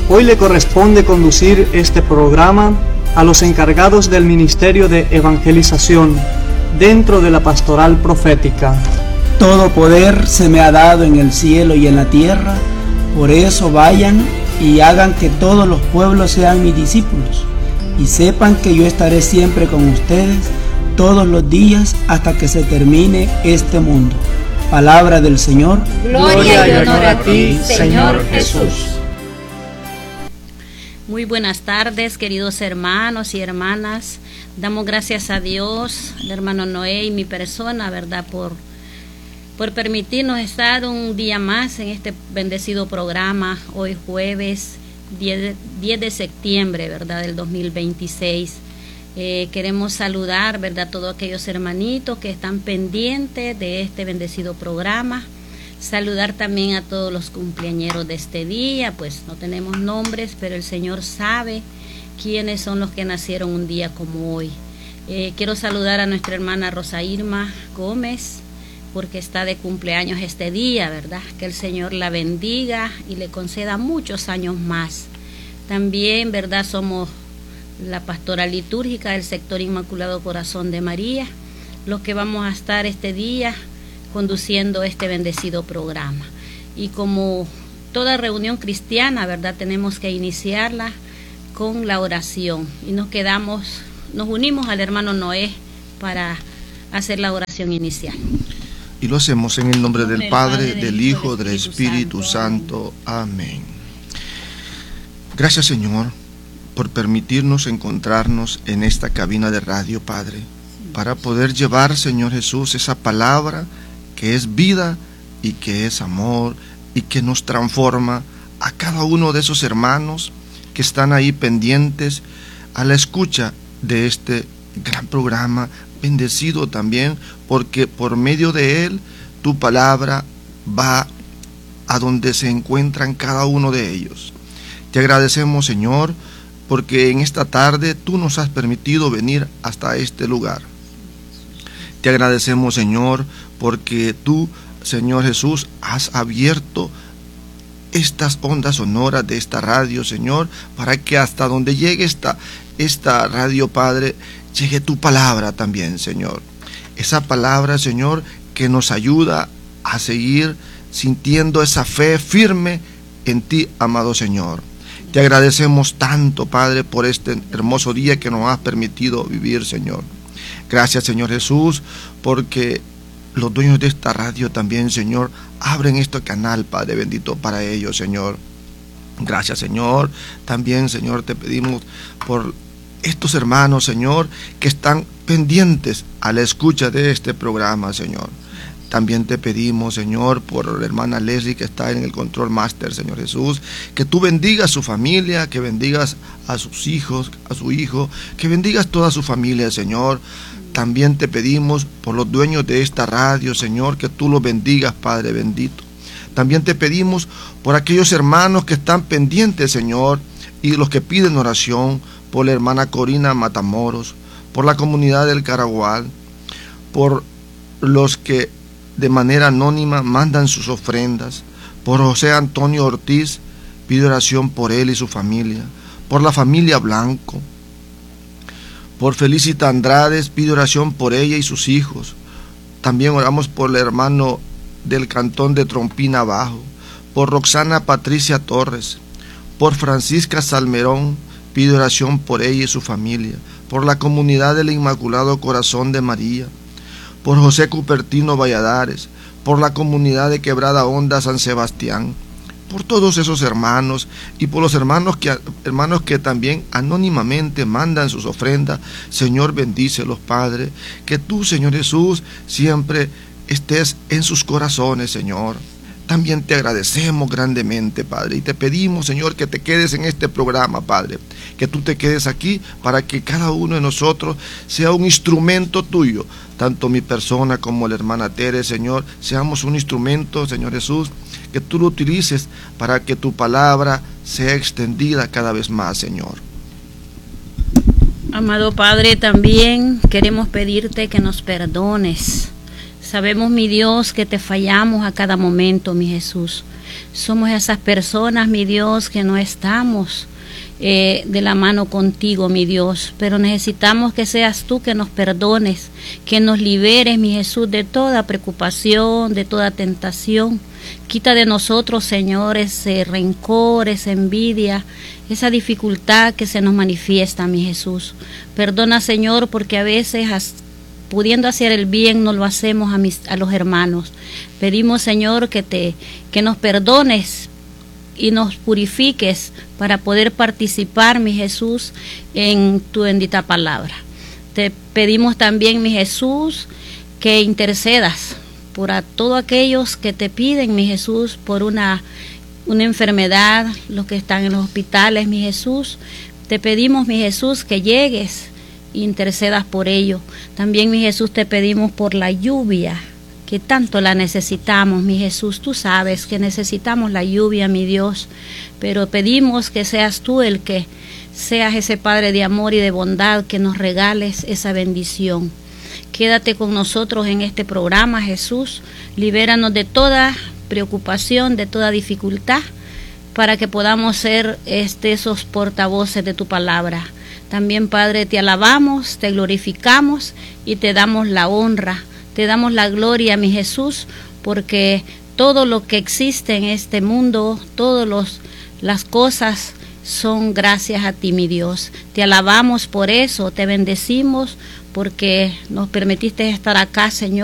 Hoy le corresponde conducir este programa a los encargados del Ministerio de Evangelización dentro de la Pastoral Profética. Todo poder se me ha dado en el cielo y en la tierra, por eso vayan y hagan que todos los pueblos sean mis discípulos, y sepan que yo estaré siempre con ustedes todos los días hasta que se termine este mundo. Palabra del Señor. Gloria y honor a ti, Señor Jesús. Muy buenas tardes, queridos hermanos y hermanas. Damos gracias a Dios, al hermano Noé y mi persona, ¿verdad?, por permitirnos estar un día más en este bendecido programa, hoy jueves 10 de septiembre, ¿verdad?, del 2026. Queremos saludar, ¿verdad?, a todos aquellos hermanitos que están pendientes de este bendecido programa. Saludar también a todos los cumpleañeros de este día, pues no tenemos nombres, pero el Señor sabe quiénes son los que nacieron un día como hoy. Quiero saludar a nuestra hermana Rosa Irma Gómez, porque está de cumpleaños este día, ¿verdad? Que el Señor la bendiga y le conceda muchos años más. También, ¿verdad?, somos la pastora litúrgica del sector Inmaculado Corazón de María, los que vamos a estar este día conduciendo este bendecido programa. Y como toda reunión cristiana, ¿verdad?, tenemos que iniciarla con la oración. Y nos unimos al hermano Noé para hacer la oración inicial. Y lo hacemos en el nombre del Padre, del Hijo, del Espíritu Santo. Amén. Gracias, Señor, por permitirnos encontrarnos en esta cabina de radio, Padre, para poder llevar, Señor Jesús, esa palabra que es vida y que es amor y que nos transforma a cada uno de esos hermanos que están ahí pendientes a la escucha de este gran programa, bendecido también porque por medio de él tu palabra va a donde se encuentran cada uno de ellos. Te agradecemos, Señor, porque en esta tarde tú nos has permitido venir hasta este lugar. Te agradecemos, Señor, porque tú, Señor Jesús, has abierto estas ondas sonoras de esta radio, Señor, para que hasta donde llegue esta radio, Padre, llegue tu palabra también, Señor. Esa palabra, Señor, que nos ayuda a seguir sintiendo esa fe firme en ti, amado Señor. Te agradecemos tanto, Padre, por este hermoso día que nos has permitido vivir, Señor. Gracias, Señor Jesús, porque los dueños de esta radio también, Señor, abren este canal, Padre bendito, para ellos, Señor. Gracias, Señor. También, Señor, te pedimos por estos hermanos, Señor, que están pendientes a la escucha de este programa, Señor. También te pedimos, Señor, por la hermana Leslie que está en el Control Master, Señor Jesús, que tú bendigas su familia, que bendigas a sus hijos, a su hijo, que bendigas toda su familia, Señor. También te pedimos por los dueños de esta radio, Señor, que tú los bendigas, Padre bendito. También te pedimos por aquellos hermanos que están pendientes, Señor, y los que piden oración, por la hermana Corina Matamoros, por la comunidad del Caragual, por los que de manera anónima mandan sus ofrendas, por José Antonio Ortiz, pido oración por él y su familia, por la familia Blanco, por Felicita Andrades, pido oración por ella y sus hijos. También oramos por el hermano del cantón de Trompina Bajo, por Roxana Patricia Torres, por Francisca Salmerón, pido oración por ella y su familia, por la comunidad del Inmaculado Corazón de María, por José Cupertino Valladares, por la comunidad de Quebrada Honda San Sebastián, por todos esos hermanos y por los hermanos que también anónimamente mandan sus ofrendas. Señor, bendícelos, Padre, que tú, Señor Jesús, siempre estés en sus corazones, Señor. También te agradecemos grandemente, Padre, y te pedimos, Señor, que te quedes en este programa, Padre, que tú te quedes aquí para que cada uno de nosotros sea un instrumento tuyo, tanto mi persona como la hermana Tere, Señor, seamos un instrumento, Señor Jesús, que tú lo utilices para que tu palabra sea extendida cada vez más, Señor. Amado Padre, también queremos pedirte que nos perdones Sabemos, mi Dios, que te fallamos a cada momento, mi Jesús. Somos esas personas, mi Dios, que no estamos de la mano contigo, mi Dios, pero necesitamos que seas tú que nos perdones, que nos liberes, mi Jesús, de toda preocupación, de toda tentación. Quita de nosotros, Señor, ese rencor, esa envidia, esa dificultad que se nos manifiesta, mi Jesús. Perdona, Señor, porque a veces pudiendo hacer el bien no lo hacemos a los hermanos. Pedimos, Señor, que nos perdones y nos purifiques para poder participar, mi Jesús, en tu bendita palabra. Te pedimos también, mi Jesús, que intercedas por a todos aquellos que te piden, mi Jesús, por una enfermedad, los que están en los hospitales, mi Jesús. Te pedimos, mi Jesús, que llegues e intercedas por ello. También, mi Jesús, te pedimos por la lluvia, que tanto la necesitamos, mi Jesús. Tú sabes que necesitamos la lluvia, mi Dios, pero pedimos que seas tú el que seas ese Padre de amor y de bondad, que nos regales esa bendición. Quédate con nosotros en este programa, Jesús. Libéranos de toda preocupación, de toda dificultad, para que podamos ser esos portavoces de tu palabra. También, Padre, te alabamos, te glorificamos y te damos la honra. Te damos la gloria, mi Jesús, porque todo lo que existe en este mundo, todas las cosas son gracias a ti, mi Dios. Te alabamos por eso, te bendecimos porque nos permitiste estar acá, Señor.